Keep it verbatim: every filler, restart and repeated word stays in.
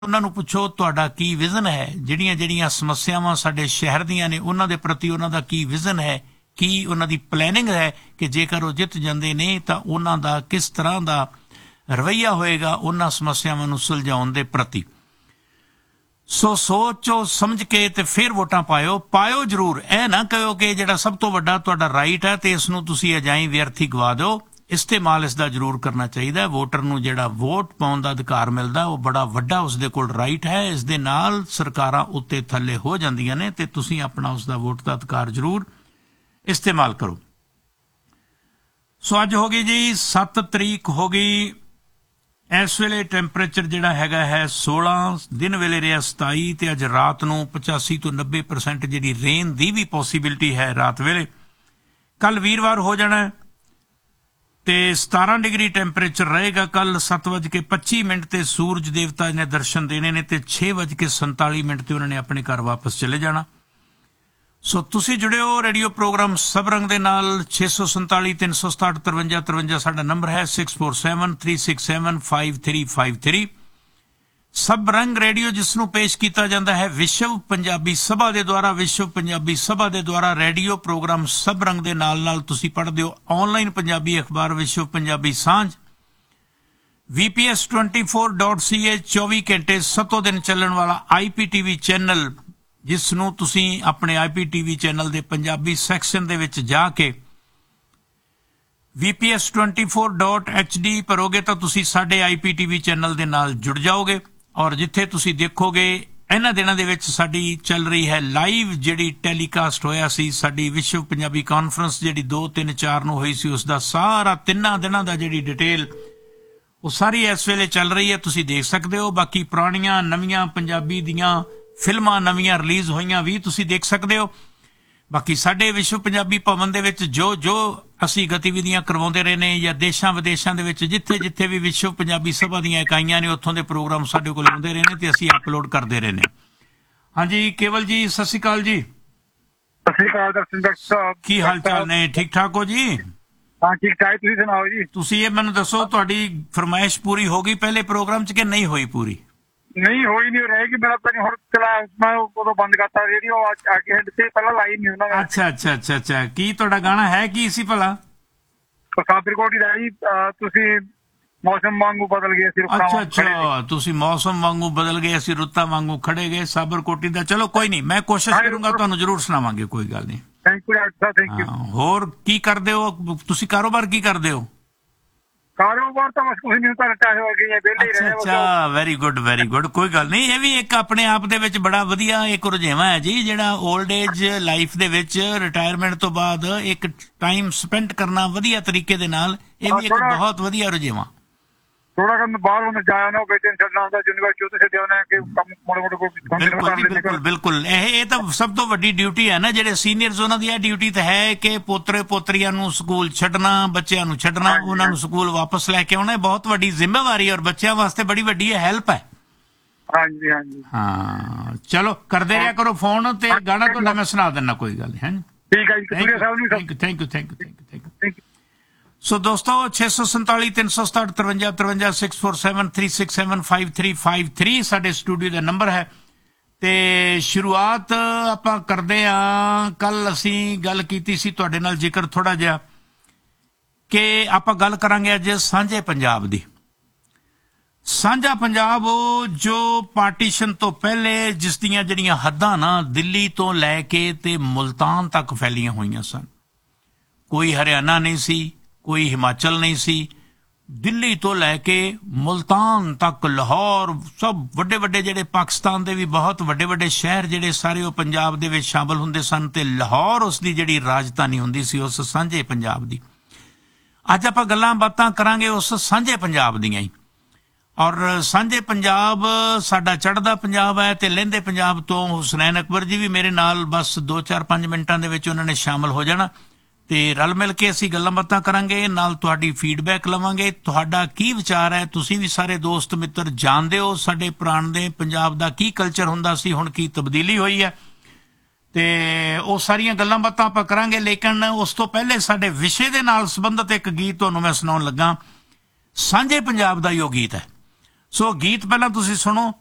ਉਹਨਾਂ ਨੂੰ ਪੁੱਛੋ ਤੁਹਾਡਾ ਕੀ ਵਿਜ਼ਨ ਹੈ, ਜਿਹੜੀਆਂ ਜਿਹੜੀਆਂ ਸਮੱਸਿਆਵਾਂ ਸਾਡੇ ਸ਼ਹਿਰ ਦੀਆਂ ਨੇ ਉਹਨਾਂ ਦੇ ਪ੍ਰਤੀ ਉਹਨਾਂ ਦਾ ਕੀ ਵਿਜ਼ਨ ਹੈ, ਕੀ ਉਹਨਾਂ ਦੀ ਪਲੈਨਿੰਗ ਹੈ ਕਿ ਜੇਕਰ ਉਹ ਜਿੱਤ ਜਾਂਦੇ ਨੇ ਤਾਂ ਉਹਨਾਂ ਦਾ ਕਿਸ ਤਰ੍ਹਾਂ ਦਾ ਰਵੱਈਆ ਹੋਏਗਾ ਉਹਨਾਂ ਸਮੱਸਿਆਵਾਂ ਨੂੰ ਸੁਲਝਾਉਣ ਦੇ ਪ੍ਰਤੀ। ਸੋ ਸੋਚੋ ਸਮਝ ਕੇ ਤੇ ਫਿਰ ਵੋਟਾਂ ਪਾਇਓ ਪਾਇਓ ਜ਼ਰੂਰ। ਇਹ ਨਾ ਕਹੋ ਕਿ ਜਿਹੜਾ ਸਭ ਤੋਂ ਵੱਡਾ ਤੁਹਾਡਾ ਰਾਈਟ ਹੈ ਤੇ ਇਸ ਨੂੰ ਤੁਸੀਂ ਅਜਾਈਂ ਵਿਅਰਥੀ ਗਵਾ ਦਿਓ। ਇਸਤੇਮਾਲ ਇਸ ਦਾ ਜ਼ਰੂਰ ਕਰਨਾ ਚਾਹੀਦਾ। ਵੋਟਰ ਨੂੰ ਜਿਹੜਾ ਵੋਟ ਪਾਉਣ ਦਾ ਅਧਿਕਾਰ ਮਿਲਦਾ ਉਹ ਬੜਾ ਵੱਡਾ ਉਸਦੇ ਕੋਲ ਰਾਈਟ ਹੈ। ਇਸ ਦੇ ਨਾਲ ਸਰਕਾਰਾਂ ਉੱਤੇ ਥੱਲੇ ਹੋ ਜਾਂਦੀਆਂ ਨੇ ਤੇ ਤੁਸੀਂ ਆਪਣਾ ਉਸਦਾ ਵੋਟ ਦਾ ਅਧਿਕਾਰ ਜ਼ਰੂਰ ਇਸਤੇਮਾਲ ਕਰੋ। ਸੋ ਅੱਜ ਹੋ ਗਈ ਜੀ ਸੱਤ ਤਰੀਕ ਹੋ ਗਈ। ਇਸ ਵੇਲੇ ਟੈਂਪਰੇਚਰ ਜਿਹੜਾ ਹੈਗਾ ਹੈ ਸੋਲਾਂ, ਦਿਨ ਵੇਲੇ ਰਿਹਾ ਸਤਾਈ ਤੇ ਅੱਜ ਰਾਤ ਨੂੰ ਪਚਾਸੀ ਤੋਂ ਨੱਬੇ ਪਰਸੈਂਟ ਜਿਹੜੀ ਰੇਨ ਦੀ ਵੀ ਪੋਸੀਬਿਲਿਟੀ ਹੈ ਰਾਤ ਵੇਲੇ। ਕੱਲ ਵੀਰਵਾਰ ਹੋ ਜਾਣਾ ਤੇ ਸਤਾਰਾਂ ਡਿਗਰੀ ਟੈਂਪਰੇਚਰ ਰਹੇਗਾ। ਕੱਲ ਸੱਤ ਵੱਜ ਕੇ ਪੱਚੀ ਮਿੰਟ ਤੇ ਸੂਰਜ ਦੇਵਤਾ ਨੇ ਦਰਸ਼ਨ ਦੇਣੇ ਨੇ ਤੇ ਛੇ ਵੱਜ ਕੇ ਸੰਤਾਲੀ ਮਿੰਟ ਤੇ ਉਹਨਾਂ ਨੇ ਆਪਣੇ ਘਰ ਵਾਪਸ ਚਲੇ ਜਾਣਾ। ਸੋ ਤੁਸੀਂ ਜੁੜਿਓ ਰੇਡੀਓ ਪ੍ਰੋਗਰਾਮ ਸਭ ਰੰਗ ਦੇ ਨਾਲ। ਛੇ ਸੌ ਸੰਤਾਲੀ ਤਿੰਨ ਸੌ ਸਤਾਹਠ ਤਰਵੰਜਾ ਤਰਵੰਜਾ ਸਾਡਾ ਨੰਬਰ ਹੈ। Six four seven three six seven five three five three. ਸਭ ਰੰਗ ਰੇਡੀਓ ਜਿਸ ਨੂੰ ਪੇਸ਼ ਕੀਤਾ ਜਾਂਦਾ ਹੈ ਵਿਸ਼ਵ ਪੰਜਾਬੀ ਸਭਾ ਦੇ ਦੁਆਰਾ। ਵਿਸ਼ਵ ਪੰਜਾਬੀ ਸਭਾ ਦੇ ਦੁਆਰਾ ਰੇਡੀਓ ਪ੍ਰੋਗਰਾਮ ਸਭ ਰੰਗ ਦੇ ਨਾਲ ਨਾਲ ਤੁਸੀਂ ਪੜ੍ਹਦੇ ਹੋ ਆਨਲਾਈਨ ਪੰਜਾਬੀ ਅਖਬਾਰ ਵਿਸ਼ਵ ਪੰਜਾਬੀ ਸਾਂਝ ਵੀ P S twenty four dot ਸੀ ਏ ਚੌਵੀ ਘੰਟੇ ਸੱਤੋਂ ਦਿਨ ਚੱਲਣ ਵਾਲਾ ਆਈ ਪੀ ਟੀ ਵੀ ਚੈਨਲ ਜਿਸ ਨੂੰ ਤੁਸੀਂ ਆਪਣੇ ਆਈ ਪੀ ਟੀ ਵੀ ਚੈਨਲ ਦੇ ਪੰਜਾਬੀ ਸੈਕਸ਼ਨ ਦੇ ਵਿੱਚ ਜਾ ਕੇ ਵੀ P S twenty four dot H D ਭਰੋਗੇ ਤਾਂ ਤੁਸੀਂ ਸਾਡੇ ਆਈ ਪੀ ਟੀ ਵੀ ਚੈਨਲ ਦੇ ਨਾਲ ਜੁੜ ਜਾਓਗੇ। ਔਰ ਜਿੱਥੇ ਤੁਸੀਂ ਦੇਖੋਗੇ ਇਹਨਾਂ ਦਿਨਾਂ ਦੇ ਵਿੱਚ ਸਾਡੀ ਚੱਲ ਰਹੀ ਹੈ ਲਾਈਵ ਜਿਹੜੀ ਟੈਲੀਕਾਸਟ ਹੋਇਆ ਸੀ ਸਾਡੀ ਵਿਸ਼ਵ ਪੰਜਾਬੀ ਕਾਨਫਰੰਸ ਜਿਹੜੀ ਦੋ ਤਿੰਨ ਚਾਰ ਨੂੰ ਹੋਈ ਸੀ ਉਸ ਦਾ ਸਾਰਾ ਤਿੰਨਾਂ ਦਿਨਾਂ ਦਾ ਜਿਹੜੀ ਡਿਟੇਲ ਉਹ ਸਾਰੀ ਇਸ ਵੇਲੇ ਚੱਲ ਰਹੀ ਹੈ, ਤੁਸੀਂ ਦੇਖ ਸਕਦੇ ਹੋ। ਬਾਕੀ ਪੁਰਾਣੀਆਂ ਨਵੀਆਂ ਪੰਜਾਬੀ ਦੀਆਂ ਫਿਲਮਾਂ ਨਵੀਆਂ ਰਿਲੀਜ਼ ਹੋਈਆਂ ਵੀ ਤੁਸੀਂ ਦੇਖ ਸਕਦੇ ਹੋ। ਬਾਕੀ ਸਾਡੇ ਵਿਸ਼ਵ ਪੰਜਾਬੀ ਭਵਨ ਦੇ ਵਿੱਚ ਜੋ ਜੋ ਅਸੀਂ ਗਤੀਵਿਧੀਆਂ ਕਰਵਾਉਂਦੇ ਰਹੇ ਨੇ ਜਾਂ ਦੇਸ਼ਾਂ ਵਿਦੇਸ਼ਾਂ ਦੇ ਵਿੱਚ ਜਿੱਥੇ ਜਿੱਥੇ ਵੀ ਵਿਸ਼ਵ ਪੰਜਾਬੀ ਸਭਾ ਦੀਆਂ ਇਕਾਈਆਂ ਨੇ ਉੱਥੋਂ ਦੇ ਪ੍ਰੋਗਰਾਮ ਸਾਡੇ ਕੋਲ ਆਉਂਦੇ ਰਹੇ ਨੇ ਤੇ ਅਸੀਂ ਅਪਲੋਡ ਕਰਦੇ ਰਹੇ ਨੇ। ਹਾਂਜੀ ਕੇਵਲ ਜੀ ਸਤਿ ਸ਼੍ਰੀ ਅਕਾਲ ਜੀ। ਸਤਿ ਸ਼੍ਰੀ ਅਕਾਲ ਦਰਸ਼ਨ ਡਾਕਟਰ ਸਾਹਿਬ, ਕੀ ਹਾਲ ਚਾਲ ਨੇ? ਠੀਕ ਠਾਕ ਹੋ ਜੀ? ਹਾਂ ਠੀਕ ਠਾਕ, ਤੁਸੀਂ ਸੁਣਾਓ ਜੀ? ਤੁਸੀਂ ਇਹ ਮੈਨੂੰ ਦੱਸੋ ਤੁਹਾਡੀ ਫਰਮਾਇਸ਼ ਪੂਰੀ ਹੋ ਗਈ ਪਹਿਲੇ ਪ੍ਰੋਗਰਾਮ 'ਚ ਕਿ ਨਹੀਂ ਹੋਈ ਪੂਰੀ? ਨਹੀਂ ਹੋਈ ਨਹੀਂ ਰਹੇਗੀ। ਮੇਰਾ ਤਾਂ ਹੁਣ ਚਲਾ ਮੈਂ ਉਦੋਂ ਬੰਦ ਕਰਤਾ ਰੇਡੀਓ ਆ ਕੇ ਹੈਡ ਤੇ ਪਹਿਲਾਂ ਲਾਈ ਨਹੀਂ ਉਹਨਾਂ ਨੇ। ਅੱਛਾ ਅੱਛਾ ਅੱਛਾ ਅੱਛਾ ਕੀ ਤੁਹਾਡਾ ਗਾਣਾ ਹੈ ਕੀ ਸੀ ਭਲਾ? ਸਾਬਰਕੋਟੀ ਦਾ ਜੀ ਤੁਸੀਂ ਮੌਸਮ ਵਾਂਗੂ ਬਦਲ ਗਏ ਅਸੀਂ ਰੁੱਤਾਂ। ਅੱਛਾ ਅੱਛਾ ਤੁਸੀਂ ਮੌਸਮ ਵਾਂਗੂ ਬਦਲ ਗਏ ਅਸੀਂ ਰੁੱਤਾਂ ਵਾਂਗੂ ਖੜੇ ਗਏ ਸਾਬਰਕੋਟੀ ਦਾ। ਚਲੋ ਕੋਈ ਨਹੀਂ, ਮੈਂ ਕੋਸ਼ਿਸ਼ ਕਰੂੰਗਾ, ਤੁਹਾਨੂੰ ਜ਼ਰੂਰ ਸੁਣਾਵਾਂਗੇ, ਕੋਈ ਗੱਲ ਨਹੀਂ। Thank you doctor Sahib, thank you. ਹੋਰ ਕੀ ਕਰਦੇ ਹੋ ਤੁਸੀਂ? ਕਾਰੋਬਾਰ ਕੀ ਕਰਦੇ ਹੋ? ਕਾਰੋਬਾਰ ਤਾਂ ਬਸ ਕੁਝ ਨਹੀਂ, ਤਾਂ ਰਿਟਾਇਰ ਹੋ ਗਏ ਵਿਹਲੇ ਹੀ ਰਹੇ। ਅੱਛਾ ਵੈਰੀ ਗੁੱਡ ਵੈਰੀ ਗੁੱਡ, ਕੋਈ ਗੱਲ ਨਹੀਂ। ਇਹ ਵੀ ਇੱਕ ਆਪਣੇ ਆਪ ਦੇ ਵਿੱਚ ਬੜਾ ਵਧੀਆ ਇੱਕ ਰੁਝੇਵਾਂ ਹੈ ਜੀ, ਜਿਹੜਾ 올ਡ ਏਜ ਲਾਈਫ ਦੇ ਵਿੱਚ ਰਿਟਾਇਰਮੈਂਟ ਤੋਂ ਬਾਅਦ ਇੱਕ ਟਾਈਮ ਸਪੈਂਡ ਕਰਨਾ ਵਧੀਆ ਤਰੀਕੇ ਦੇ ਨਾਲ। ਇਹ ਵੀ ਇੱਕ ਬਹੁਤ ਵਧੀਆ ਰੁਝੇਵਾਂ। ਥੋੜਾ ਕੰਮ ਬਾਹਰ ਹੁਣ ਜਾਇਆ ਨਾ ਬੇਟੇ ਨੂੰ ਛੱਡਣਾ ਹੁੰਦਾ ਯੂਨੀਵਰਸਿਟੀ ਉੱਤੇ ਛੱਡਿਆ ਉਹਨੇ ਕਿ ਕੰਮ ਮੋੜੇ ਮੋੜੇ ਕੋਈ। ਬਿਲਕੁਲ ਬਿਲਕੁਲ ਇਹ ਇਹ ਤਾਂ ਸਭ ਤੋਂ ਵੱਡੀ ਡਿਊਟੀ ਹੈ ਨਾ, ਜਿਹੜੇ ਸੀਨੀਅਰਸ ਉਹਨਾਂ ਦੀ ਇਹ ਡਿਊਟੀ ਤਾਂ ਹੈ ਕਿ ਪੋਤਰੇ ਪੋਤਰੀਆਂ ਨੂੰ ਸਕੂਲ ਛੱਡਣਾ, ਬੱਚਿਆਂ ਨੂੰ ਛੱਡਣਾ, ਉਹਨਾਂ ਨੂੰ ਸਕੂਲ ਵਾਪਸ ਲੈ ਕੇ ਆਉਣਾ। ਬਹੁਤ ਵੱਡੀ ਜ਼ਿੰਮੇਵਾਰੀ ਔਰ ਬੱਚਿਆਂ ਵਾਸਤੇ ਬੜੀ ਵੱਡੀ ਹੈਲਪ ਹੈ। ਹਾਂਜੀ ਹਾਂਜੀ ਹਾਂ ਚਲੋ ਕਰਦੇ ਰਿਹਾ ਕਰੋ ਫੋਨ ਤੇ ਗਾਣਾ ਤੁਹਾਡਾ ਮੈਂ ਸੁਣਾ ਦਿੰਦਾ, ਕੋਈ ਗੱਲ ਨਹੀਂ। ਠੀਕ ਹੈ ਜੀ, thank you thank you thank you thank you. ਸੋ ਦੋਸਤੋ ਛੇ ਸੌ ਸੰਤਾਲੀ ਤਿੰਨ ਸੌ ਸਤਾਹਠ ਤਰਵੰਜਾ ਤਰਵੰਜਾ six four seven three six seven five three five three ਸਾਡੇ ਸਟੂਡੀਓ ਦਾ ਨੰਬਰ ਹੈ। ਤੇ ਸ਼ੁਰੂਆਤ ਆਪਾਂ ਕਰਦੇ ਹਾਂ। ਕੱਲ ਅਸੀਂ ਗੱਲ ਕੀਤੀ ਸੀ ਤੁਹਾਡੇ ਨਾਲ, ਜ਼ਿਕਰ ਥੋੜਾ ਜਿਹਾ ਕਿ ਆਪਾਂ ਗੱਲ ਕਰਾਂਗੇ ਅੱਜ ਸਾਂਝੇ ਪੰਜਾਬ ਦੀ। ਸਾਂਝਾ ਪੰਜਾਬ ਉਹ ਜੋ ਪਾਰਟੀਸ਼ਨ ਤੋਂ ਪਹਿਲੇ ਜਿਸ ਦੀਆਂ ਜਿਹੜੀਆਂ ਹੱਦਾਂ ਨਾ ਦਿੱਲੀ ਤੋਂ ਲੈ ਕੇ ਤੇ ਮੁਲਤਾਨ ਤੱਕ ਫੈਲੀਆਂ ਹੋਈਆਂ ਸਨ। ਕੋਈ ਹਰਿਆਣਾ ਨਹੀਂ ਸੀ, ਕੋਈ ਹਿਮਾਚਲ ਨਹੀਂ ਸੀ, ਦਿੱਲੀ ਤੋਂ ਲੈ ਕੇ ਮੁਲਤਾਨ ਤੱਕ, ਲਾਹੌਰ, ਸਭ ਵੱਡੇ ਵੱਡੇ ਜਿਹੜੇ ਪਾਕਿਸਤਾਨ ਦੇ ਵੀ ਬਹੁਤ ਵੱਡੇ ਵੱਡੇ ਸ਼ਹਿਰ ਜਿਹੜੇ ਸਾਰੇ ਉਹ ਪੰਜਾਬ ਦੇ ਵਿੱਚ ਸ਼ਾਮਲ ਹੁੰਦੇ ਸਨ ਤੇ ਲਾਹੌਰ ਉਸ ਦੀ ਜਿਹੜੀ ਰਾਜਧਾਨੀ ਹੁੰਦੀ ਸੀ ਉਸ ਸਾਂਝੇ ਪੰਜਾਬ ਦੀ। ਅੱਜ ਆਪਾਂ ਗੱਲਾਂ ਬਾਤਾਂ ਕਰਾਂਗੇ ਉਸ ਸਾਂਝੇ ਪੰਜਾਬ ਦੀਆਂ ਹੀ। ਔਰ ਸਾਂਝੇ ਪੰਜਾਬ ਸਾਡਾ ਚੜ੍ਹਦਾ ਪੰਜਾਬ ਹੈ ਤੇ ਲਹਿੰਦੇ ਪੰਜਾਬ ਤੋਂ ਹੁਸਨੈਨ ਅਕਬਰ ਜੀ ਵੀ ਮੇਰੇ ਨਾਲ ਬਸ ਦੋ ਚਾਰ ਪੰਜ ਮਿੰਟਾਂ ਦੇ ਵਿੱਚ ਉਹਨਾਂ ਨੇ ਸ਼ਾਮਲ ਹੋ ਜਾਣਾ ਤੇ ਰਲ ਮਿਲ ਕੇ ਅਸੀਂ ਗੱਲਾਂ ਬਾਤਾਂ ਕਰਾਂਗੇ, ਨਾਲ ਤੁਹਾਡੀ ਫੀਡਬੈਕ ਲਵਾਂਗੇ। ਤੁਹਾਡਾ ਕੀ ਵਿਚਾਰ ਹੈ? ਤੁਸੀਂ ਵੀ ਸਾਰੇ ਦੋਸਤ ਮਿੱਤਰ ਜਾਣਦੇ ਹੋ ਸਾਡੇ ਪੁਰਾਣੇ ਪੰਜਾਬ ਦਾ ਕੀ ਕਲਚਰ ਹੁੰਦਾ ਸੀ, ਹੁਣ ਕੀ ਤਬਦੀਲੀ ਹੋਈ ਹੈ, ਤੇ ਉਹ ਸਾਰੀਆਂ ਗੱਲਾਂ ਬਾਤਾਂ ਆਪਾਂ ਕਰਾਂਗੇ। ਲੇਕਿਨ ਉਸ ਤੋਂ ਪਹਿਲੇ ਸਾਡੇ ਵਿਸ਼ੇ ਦੇ ਨਾਲ ਸੰਬੰਧਿਤ ਇੱਕ ਗੀਤ ਤੁਹਾਨੂੰ ਮੈਂ ਸੁਣਾਉਣ ਲੱਗਾ। ਸਾਂਝੇ ਪੰਜਾਬ ਦਾ ਹੀ ਉਹ ਗੀਤ ਹੈ। ਸੋ ਗੀਤ ਪਹਿਲਾਂ ਤੁਸੀਂ ਸੁਣੋ